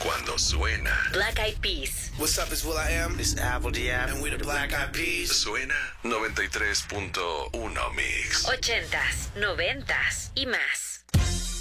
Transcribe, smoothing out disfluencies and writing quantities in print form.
cuando suena. Black Eyed Peas. What's up, it's will.i.am. It's Apple D.App. And we're the Black Eyed Peas. Suena 93.1 Mix. 80s, 90s y más.